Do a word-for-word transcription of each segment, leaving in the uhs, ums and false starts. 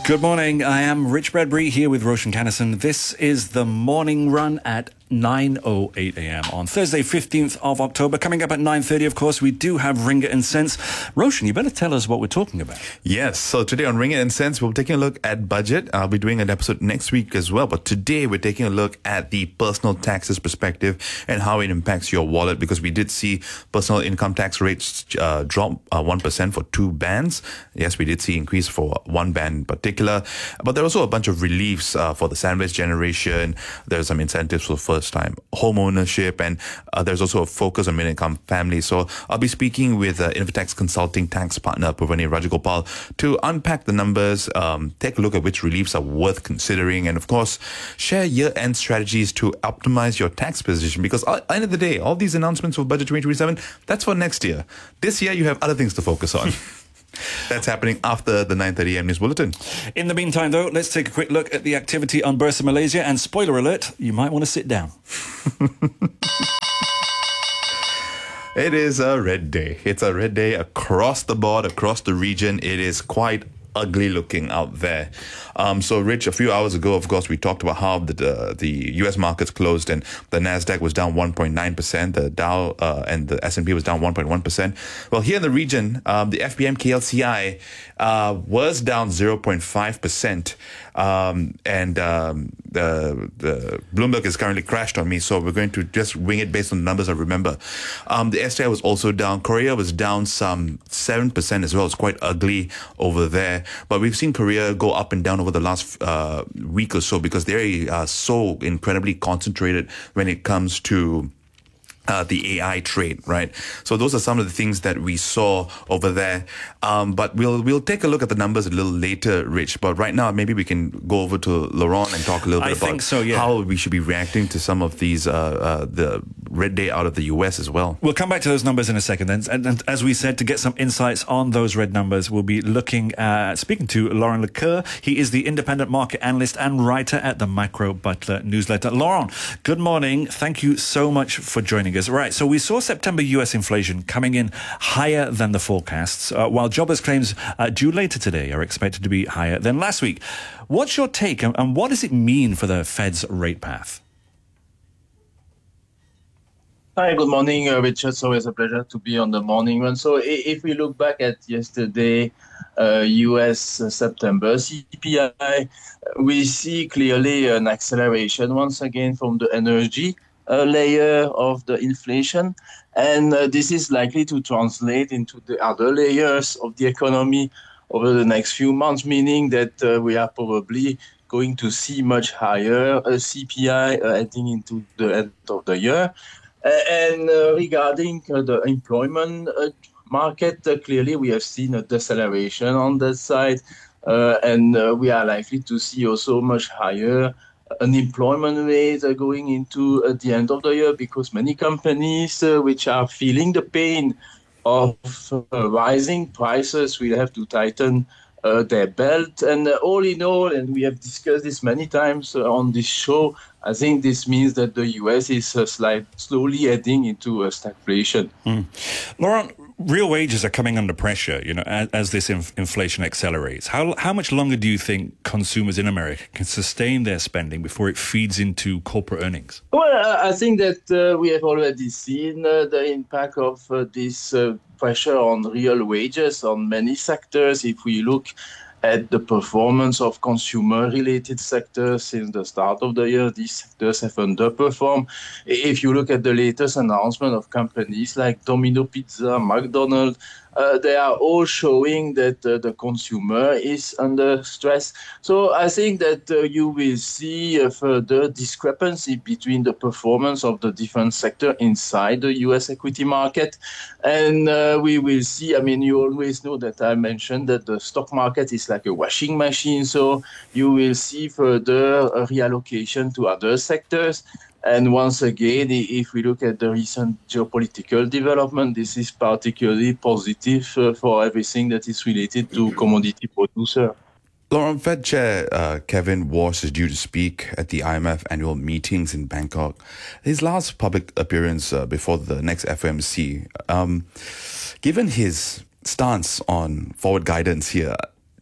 Good morning. I am Rich Bradbury here with Roshan Kannison. This is the morning run at nine oh eight a.m. on Thursday, fifteenth of October. Coming up at nine thirty, of course, we do have Ringgit and Cents. Roshan, you better tell us what we're talking about. Yes, so today on Ringgit and Cents, we're taking a look at budget. I'll be doing an episode next week as well. But today, we're taking a look at the personal taxes perspective and how it impacts your wallet, because we did see personal income tax rates uh, drop uh, one percent for two bands. Yes, we did see increase for one band in particular. But there are also a bunch of reliefs uh, for the sandwich generation. There's some incentives for first time home ownership, and uh, there's also a focus on mid-income families. So I'll be speaking with uh, Invitax Consulting tax partner Purvani Rajagopal to unpack the numbers, um, take a look at which reliefs are worth considering, and of course share year-end strategies to optimize your tax position, because at the end of the day, all these announcements for budget twenty twenty-seven, that's for next year. This year you have other things to focus on. That's happening after the nine thirty a.m. news bulletin. In the meantime, though, let's take a quick look at the activity on Bursa Malaysia. And spoiler alert, you might want to sit down. It is a red day. It's a red day across the board, across the region. It is quite ugly looking out there. Um, so, Rich, a few hours ago, of course, we talked about how the the, the U S markets closed and the Nasdaq was down one point nine percent, the Dow uh, and the S and P was down one point one percent. Well, here in the region, um, the F B M K L C I uh, was down zero point five percent. Um, and um, the, the Bloomberg is currently crashed on me, so we're going to just wing it based on the numbers I remember. Um, the S T I was also down. Korea was down some seven percent as well. It's quite ugly over there. But we've seen Korea go up and down over the last uh, week or so, because they are so incredibly concentrated when it comes to Uh, the A I trade, right? So those are some of the things that we saw over there. Um, but we'll we'll take a look at the numbers a little later, Rich. But right now, maybe we can go over to Laurent and talk a little bit I about think so, yeah. how we should be reacting to some of these, uh, uh, the red day out of the U S as well. We'll come back to those numbers in a second. And, and, and as we said, to get some insights on those red numbers, we'll be looking at, speaking to Laurent Lecoeur. He is the independent market analyst and writer at the Micro Butler newsletter. Laurent, good morning. Thank you so much for joining us. Right, so we saw September U S inflation coming in higher than the forecasts, uh, while jobless claims uh, due later today are expected to be higher than last week. What's your take, and, and what does it mean for the Fed's rate path? Hi, good morning, uh, Richard. It's always a pleasure to be on the morning run. So if we look back at yesterday, uh, U S uh, September C P I, we see clearly an acceleration once again from the energy uh, layer of the inflation. And uh, this is likely to translate into the other layers of the economy over the next few months, meaning that uh, we are probably going to see much higher uh, C P I uh, heading into the end of the year. And uh, regarding uh, the employment uh, market, uh, clearly we have seen a deceleration on that side, uh, and uh, we are likely to see also much higher unemployment rate uh, going into uh, the end of the year, because many companies uh, which are feeling the pain of uh, rising prices will have to tighten Uh, their belt. And uh, all in all, and we have discussed this many times uh, on this show, I think this means that the U S is uh, slight, slowly heading into a stagflation. Mm. Laurent, real wages are coming under pressure, you know, as, as this inf- inflation accelerates. How how much longer do you think consumers in America can sustain their spending before it feeds into corporate earnings? Well, uh, I think that uh, we have already seen uh, the impact of uh, this uh, pressure on real wages on many sectors. If we look at the performance of consumer-related sectors since the start of the year, these sectors have underperformed. If you look at the latest announcement of companies like Domino Pizza, McDonald's, uh, they are all showing that uh, the consumer is under stress. So I think that uh, you will see a further discrepancy between the performance of the different sectors inside the U S equity market. And uh, we will see, I mean, you always know that I mentioned that the stock market is like a washing machine. So you will see further uh, reallocation to other sectors. And once again, if we look at the recent geopolitical development, this is particularly positive uh, for everything that is related to commodity producer. Laurent, Fed Chair uh, Kevin Warsh is due to speak at the I M F annual meetings in Bangkok. His last public appearance uh, before the next F O M C. Um, given his stance on forward guidance here,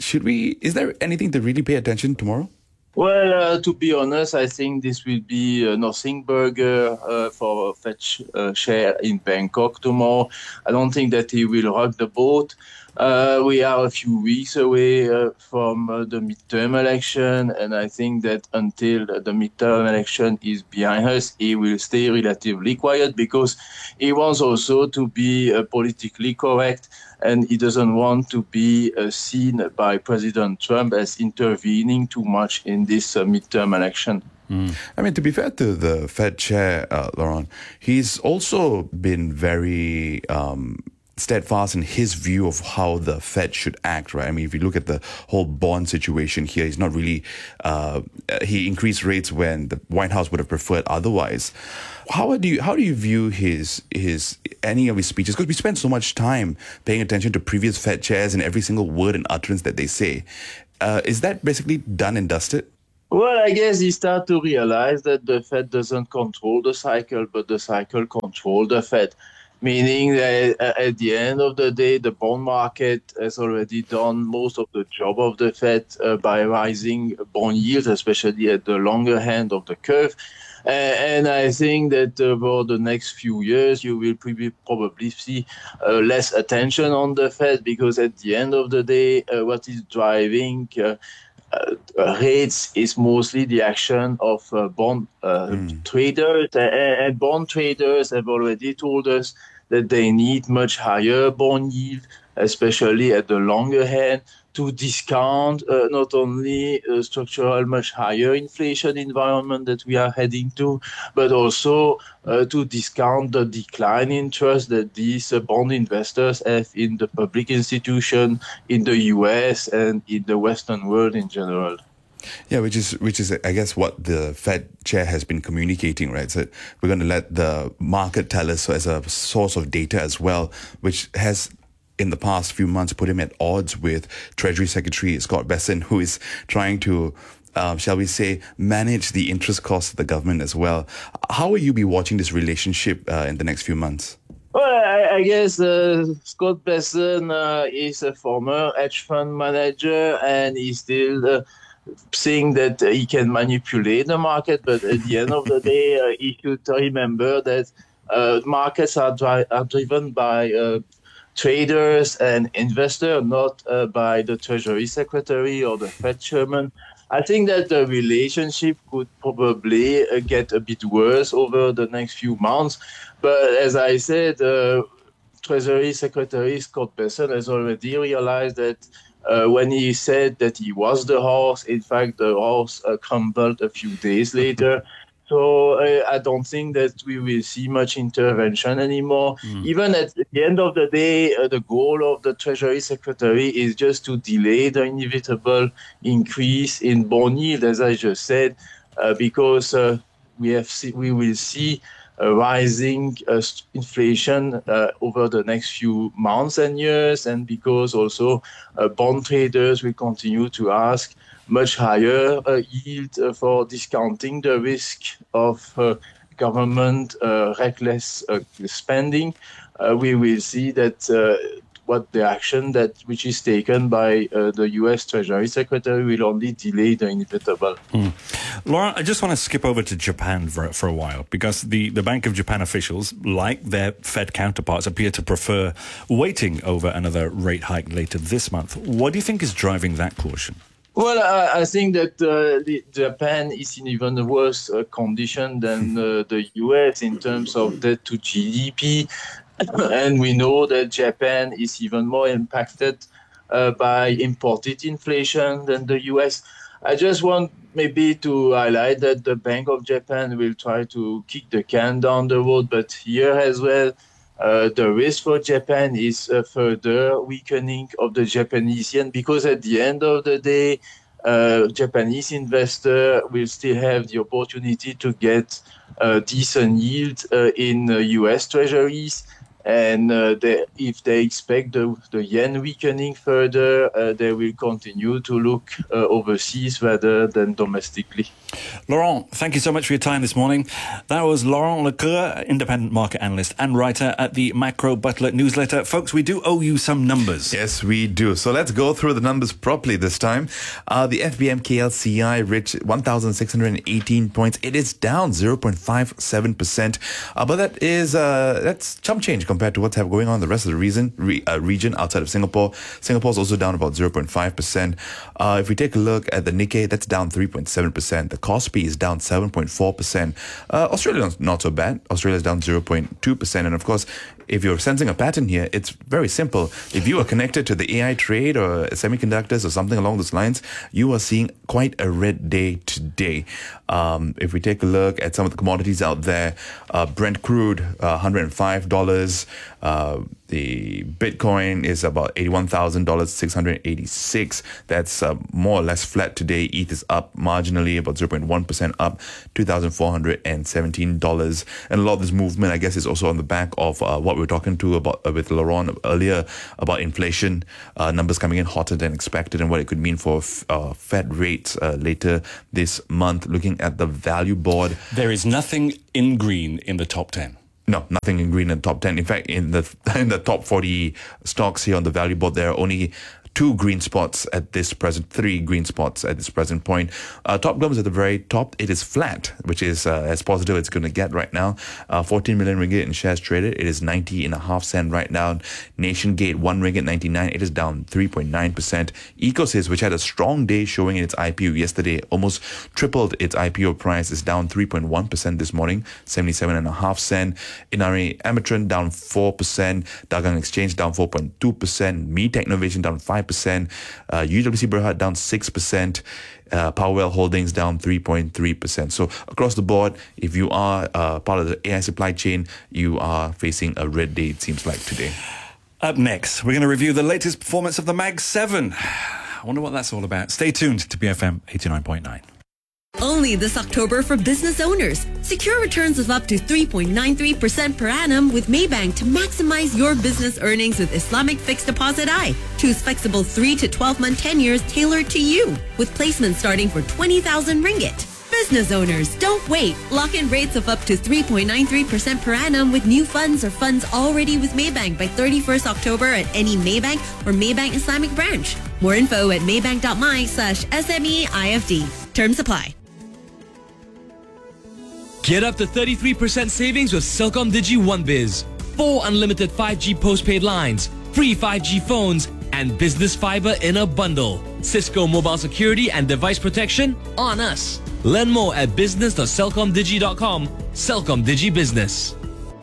should we, is there anything to really pay attention tomorrow? Well, uh, to be honest, I think this will be a nothing burger uh, for Fed uh, share in Bangkok tomorrow. I don't think that he will rock the boat. Uh, we are a few weeks away uh, from uh, the midterm election, and I think that until the midterm election is behind us, he will stay relatively quiet because he wants also to be uh, politically correct, and he doesn't want to be uh, seen by President Trump as intervening too much in this uh, midterm election. Mm. I mean, to be fair to the Fed chair, uh, Laurent, he's also been very um, steadfast in his view of how the Fed should act, right? I mean, if you look at the whole bond situation here, he's not really, uh, he increased rates when the White House would have preferred otherwise. How do you how do you view his his any of his speeches? Because we spend so much time paying attention to previous Fed chairs and every single word and utterance that they say. Uh, is that basically done and dusted? Well, I guess he started to realize that the Fed doesn't control the cycle, but the cycle controls the Fed. Meaning that at the end of the day, the bond market has already done most of the job of the Fed uh, by rising bond yields, especially at the longer end of the curve. Uh, and I think that over the next few years, you will probably see uh, less attention on the Fed because at the end of the day, uh, what is driving uh, uh, rates is mostly the action of uh, bond uh, mm. traders. And, and bond traders have already told us that they need much higher bond yield, especially at the longer end, to discount uh, not only a structural much higher inflation environment that we are heading to, but also uh, to discount the decline in trust that these uh, bond investors have in the public institution, in the U S, and in the Western world in general. Yeah, which is, which is, I guess, what the Fed chair has been communicating, right? So we're going to let the market tell us as a source of data as well, which has, in the past few months, put him at odds with Treasury Secretary Scott Bessent, who is trying to, uh, shall we say, manage the interest costs of the government as well. How will you be watching this relationship uh, in the next few months? Well, I, I guess uh, Scott Bessent uh, is a former hedge fund manager, and he's still uh, saying that uh, he can manipulate the market, but at the end of the day, uh, he should remember that uh, markets are, dri- are driven by uh, traders and investors, not uh, by the Treasury Secretary or the Fed Chairman. I think that the relationship could probably uh, get a bit worse over the next few months. But as I said, uh, Treasury Secretary Scott Bessent has already realized that Uh, when he said that he was the horse, in fact, the horse uh, crumbled a few days later. So uh, I don't think that we will see much intervention anymore. Mm. Even at the end of the day, uh, the goal of the Treasury Secretary is just to delay the inevitable increase in bond yield, as I just said, uh, because uh, we have see, we will see Uh, rising uh, inflation uh, over the next few months and years, and because also uh, bond traders will continue to ask much higher uh, yield uh, for discounting the risk of uh, government uh, reckless uh, spending. Uh, we will see that uh, what the action that which is taken by uh, the U S Treasury Secretary will only delay the inevitable. Mm. Laurent, I just want to skip over to Japan for, for a while, because the, the Bank of Japan officials, like their Fed counterparts, appear to prefer waiting over another rate hike later this month. What do you think is driving that caution? Well, I, I think that uh, the, Japan is in even a worse uh, condition than uh, the U S in terms of debt to G D P. And we know that Japan is even more impacted uh, by imported inflation than the U S. I just want maybe to highlight that the Bank of Japan will try to kick the can down the road, but here as well, uh, the risk for Japan is a further weakening of the Japanese yen, because at the end of the day, uh, Japanese investor will still have the opportunity to get uh, decent yield uh, in uh, U S treasuries. And uh, they, if they expect the, the yen weakening further, uh, they will continue to look uh, overseas rather than domestically. Laurent, thank you so much for your time this morning. That was Laurent Lecoeur, independent market analyst and writer at the Macro Butler newsletter. Folks, we do owe you some numbers. Yes, we do. So let's go through the numbers properly this time. Uh, the F B M K L C I reached one thousand six hundred eighteen points. It is down zero point five seven percent. Uh, but that is uh, that's chump change compared to what's going on in the rest of the region, re, uh, region outside of Singapore. Singapore's also down about zero point five percent. Uh, if we take a look at the Nikkei, that's down three point seven percent. The Kospi is down seven point four percent. Uh, Australia, not so bad. Australia's down zero point two percent. And of course, if you're sensing a pattern here, it's very simple. If you are connected to the A I trade or semiconductors or something along those lines, you are seeing quite a red day today. Um, if we take a look at some of the commodities out there, uh, Brent crude, uh, one hundred five dollars. Uh, the Bitcoin is about eighty-one thousand six hundred eighty-six. That's uh, more or less flat today. E T H is up marginally, about zero point one percent up, two thousand four hundred seventeen dollars. And a lot of this movement, I guess, is also on the back of uh, what we were talking to about uh, with Laurent earlier about inflation, uh, numbers coming in hotter than expected and what it could mean for uh, Fed rates uh, later this month. Looking at the value board, there is nothing in green in the top ten. No, nothing in green in the top ten. In fact, in the in the top forty stocks here on the value board, there are only two green spots at this present, three green spots at this present point. Uh, Top Global is at the very top. It is flat, which is uh, as positive as it's going to get right now. Uh, fourteen million ringgit in shares traded. It is ninety and a half cent right now. Nation Gate, one ringgit ninety-nine. It is down three point nine percent. Ecosys, which had a strong day showing in its I P O yesterday, almost tripled its I P O price, is down three point one percent this morning, seventy-seven and a half cent. Inari Amatron down four percent. Dagang Exchange down four point two percent. Me Technovation down five percent. Uh, U W C Berhad down six percent. Uh, Powerwell Holdings down three point three percent. So across the board, if you are uh, part of the A I supply chain, you are facing a red day, it seems like, today. Up next, we're going to review the latest performance of the Mag seven. I wonder what that's all about. Stay tuned to B F M eighty-nine point nine. Only this October for business owners. Secure returns of up to three point nine three percent per annum with Maybank to maximize your business earnings with Islamic Fixed Deposit I. Choose flexible three to twelve month tenures tailored to you with placements starting for twenty thousand ringgit. Business owners, don't wait. Lock in rates of up to three point nine three percent per annum with new funds or funds already with Maybank by thirty-first October at any Maybank or Maybank Islamic branch. More info at maybank.my slash SMEIFD. Terms apply. Get up to thirty-three percent savings with Celcom Digi OneBiz. Four unlimited five G postpaid lines, free five G phones, and business fiber in a bundle. Cisco mobile security and device protection on us. Learn more at business dot celcom digi dot com. Celcom Digi Business.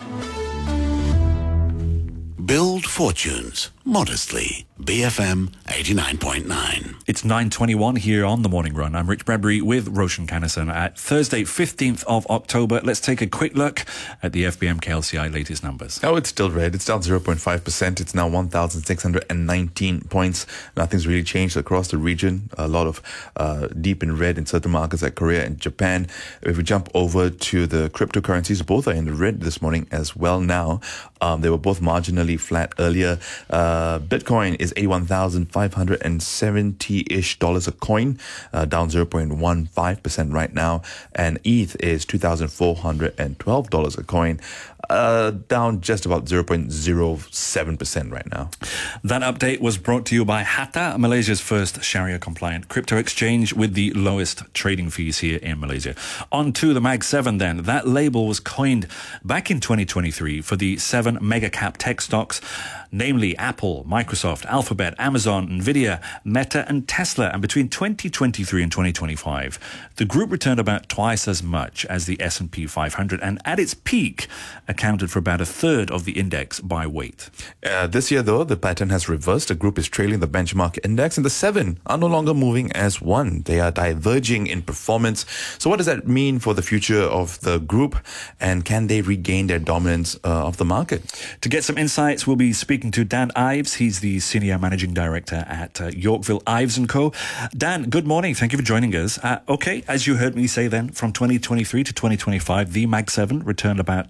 Build fortunes modestly. B F M eighty-nine point nine. It's nine twenty-one here on The Morning Run. I'm Rich Bradbury with Roshan Kannison at Thursday, fifteenth of October. Let's take a quick look at the F B M K L C I latest numbers. Oh, it's still red. It's down zero point five percent. It's now one thousand six hundred nineteen points. Nothing's really changed across the region. A lot of uh, deep in red in certain markets like Korea and Japan. If we jump over to the cryptocurrencies, both are in the red this morning as well now. Um, they were both marginally flat earlier. Uh, Bitcoin is eighty-one thousand five hundred seventy-ish dollars a coin, uh, down zero point one five percent right now. And E T H is two thousand four hundred twelve dollars a coin, uh, down just about zero point zero seven percent right now. That update was brought to you by Hatta, Malaysia's first Sharia-compliant crypto exchange with the lowest trading fees here in Malaysia. On to the Mag seven then. That label was coined back in twenty twenty-three for the seven mega-cap tech stocks, namely Apple, Microsoft, Alphabet, Amazon, Nvidia, Meta and Tesla. And between twenty twenty-three and twenty twenty-five, the group returned about twice as much as the S and P five hundred, and at its peak accounted for about a third of the index by weight. Uh, this year, though, the pattern has reversed. The group is trailing the benchmark index, and the seven are no longer moving as one. They are diverging in performance. So what does that mean for the future of the group, and can they regain their dominance uh, of the market? To get some insights, we'll be speaking to Dan Ives. He's the Senior Managing Director at uh, Yorkville Ives and Co. Dan, good morning. Thank you for joining us. Uh, okay, as you heard me say then, from twenty twenty-three to twenty twenty-five, the Mag seven returned about twice as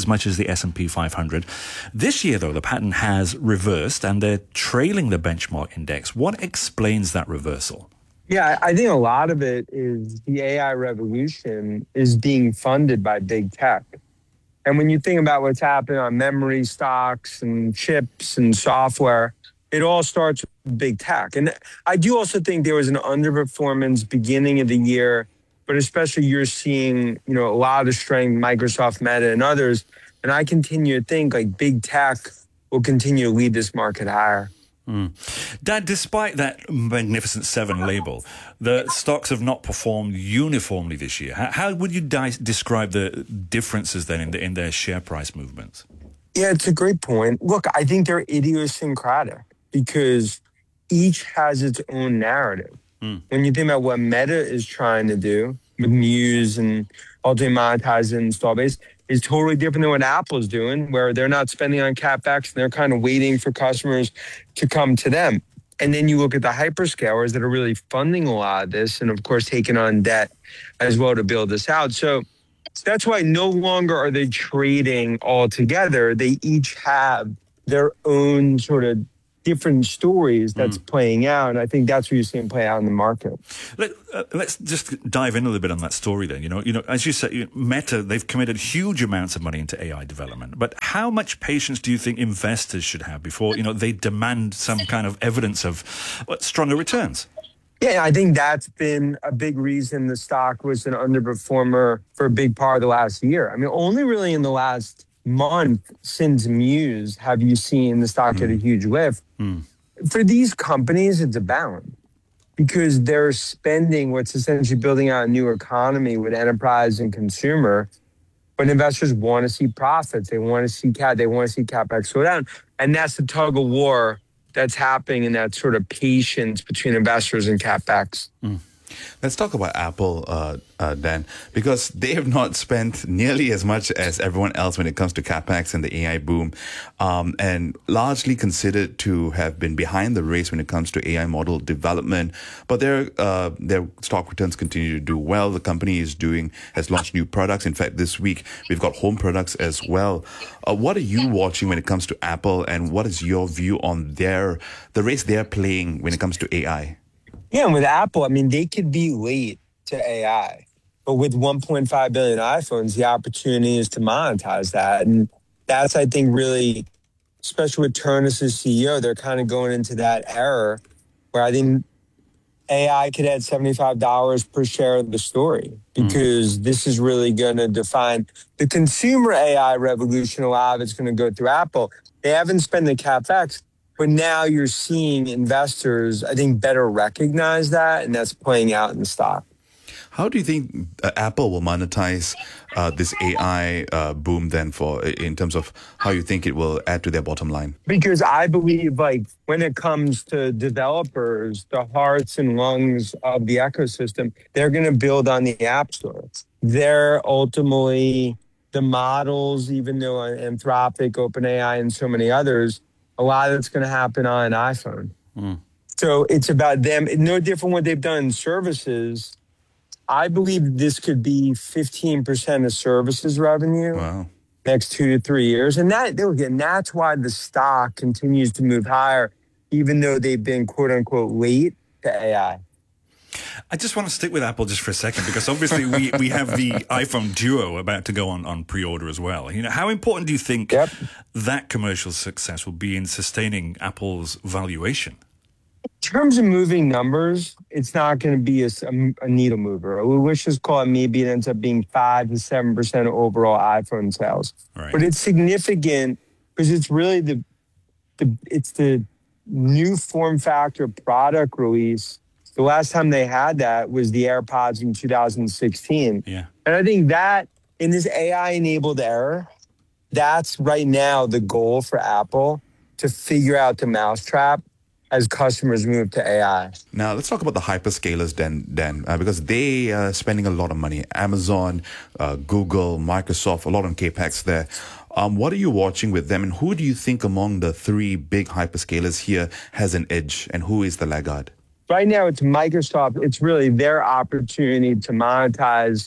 as much as the S and P five hundred. This year, though, the pattern has reversed and they're trailing the benchmark index. What explains that reversal? Yeah, I think a lot of it is the A I revolution is being funded by big tech. And when you think about what's happening on memory stocks and chips and software, it all starts with big tech. And I do also think there was an underperformance beginning of the year, but especially you're seeing, you know, a lot of strength, Microsoft, Meta, and others. And I continue to think like big tech will continue to lead this market higher. Mm. Dad, despite that Magnificent Seven label, the stocks have not performed uniformly this year. How, how would you di- describe the differences then in, the, in their share price movements? Yeah, it's a great point. Look, I think they're idiosyncratic because each has its own narrative. Mm. When you think about what Meta is trying to do with Muse and ultimately monetize the install base, is totally different than what Apple's doing, where they're not spending on CapEx and they're kind of waiting for customers to come to them. And then you look at the hyperscalers that are really funding a lot of this and, of course, taking on debt as well to build this out. So that's why no longer are they trading all together. They each have their own sort of different stories that's mm. playing out. And I think that's what you're seeing play out in the market. Let, uh, let's just dive in a little bit on that story then. You know, you know, as you said, you know, Meta, they've committed huge amounts of money into A I development. But how much patience do you think investors should have before, you know, they demand some kind of evidence of what, stronger returns? Yeah, I think that's been a big reason the stock was an underperformer for a big part of the last year. I mean, only really in the last month since Muse have you seen the stock mm. get a huge lift. Mm. For these companies, it's a balance because they're spending what's essentially building out a new economy with enterprise and consumer. But investors want to see profits. They want to see cap. They want to see CapEx slow down. And that's the tug of war that's happening in that sort of patience between investors and CapEx. Mm. Let's talk about Apple, uh, uh, Dan, because they have not spent nearly as much as everyone else when it comes to CapEx and the A I boom, um, and largely considered to have been behind the race when it comes to A I model development. But their uh, their stock returns continue to do well. The company is doing has launched new products. In fact, this week we've got home products as well. Uh, what are you watching when it comes to Apple, and what is your view on their the race they're playing when it comes to A I? Yeah, and with Apple, I mean, they could be late to A I, but with one point five billion iPhones, the opportunity is to monetize that. And that's, I think, really, especially with Turnus as C E O, they're kind of going into that era where I think A I could add seventy-five dollars per share of the story because mm. this is really going to define the consumer A I revolution. A lot of it's going to go through Apple. They haven't spent the CapEx. But now you're seeing investors, I think, better recognize that, and that's playing out in the stock. How do you think uh, Apple will monetize uh, this A I uh, boom then for in terms of how you think it will add to their bottom line? Because I believe, like, when it comes to developers, the hearts and lungs of the ecosystem, they're going to build on the App Store. They're ultimately the models, even though Anthropic, OpenAI, and so many others, a lot of it's going to happen on an iPhone. Mm. So it's about them. No different what they've done in services. I believe this could be fifteen percent of services revenue wow. next two to three years. And that, again, that's why the stock continues to move higher, even though they've been, quote unquote, late to A I. I just want to stick with Apple just for a second, because obviously we, we have the iPhone Duo about to go on, on pre-order as well. You know, how important do you think yep. that commercial success will be in sustaining Apple's valuation? In terms of moving numbers, it's not going to be a, a needle mover. We wish to call it maybe it ends up being five to seven percent of overall iPhone sales. Right. But it's significant because it's really the, the it's the new form factor product release. The last time they had that was the AirPods in two thousand sixteen. Yeah. And I think that in this A I-enabled era, that's right now the goal for Apple, to figure out the mousetrap as customers move to A I. Now, let's talk about the hyperscalers, Dan, Dan uh, because they are spending a lot of money. Amazon, uh, Google, Microsoft, a lot on CapEx there. Um, what are you watching with them, and who do you think among the three big hyperscalers here has an edge, and who is the laggard? Right now, it's Microsoft. It's really their opportunity to monetize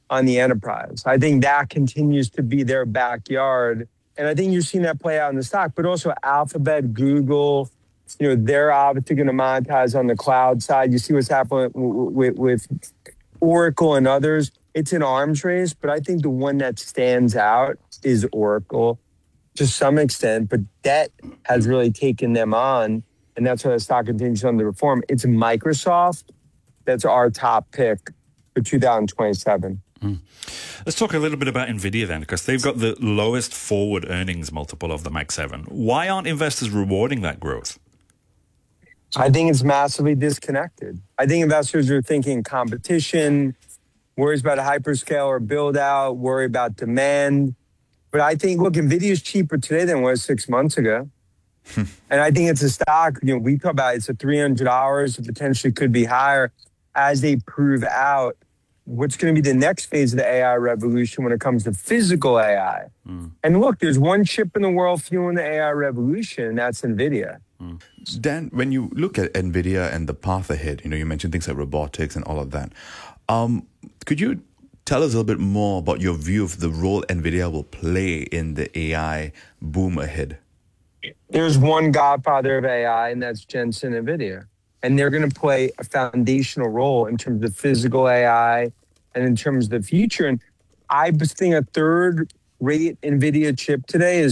on the enterprise. I think that continues to be their backyard. And I think you're seeing that play out in the stock, but also Alphabet, Google, you know, they're obviously going to monetize on the cloud side. You see what's happening with, with, with Oracle and others. It's an arms race, but I think the one that stands out is Oracle to some extent, but debt has really taken them on, and that's why the stock continues on the reform. It's Microsoft that's our top pick for two thousand twenty-seven. Mm. Let's talk a little bit about NVIDIA then, because they've got the lowest forward earnings multiple of the Mag seven. Why aren't investors rewarding that growth? I think it's massively disconnected. I think investors are thinking competition, worries about a hyperscaler build out, worry about demand. But I think, look, NVIDIA is cheaper today than it was six months ago. And I think it's a stock, you know, we talk about it's at three hundred dollars, it potentially could be higher as they prove out what's going to be the next phase of the A I revolution when it comes to physical A I. Mm. And look, there's one chip in the world fueling the A I revolution, and that's NVIDIA. Mm. Dan, when you look at NVIDIA and the path ahead, you know, you mentioned things like robotics and all of that. Um, could you tell us a little bit more about your view of the role NVIDIA will play in the A I boom ahead? There's one godfather of A I, and that's Jensen NVIDIA. And they're going to play a foundational role in terms of physical A I and in terms of the future. And I think a third-rate NVIDIA chip today is